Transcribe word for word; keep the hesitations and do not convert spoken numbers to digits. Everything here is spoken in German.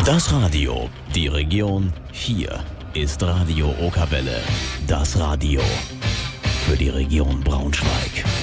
Das Radio, die Region, hier ist Radio Okerwelle. Das Radio für die Region Braunschweig.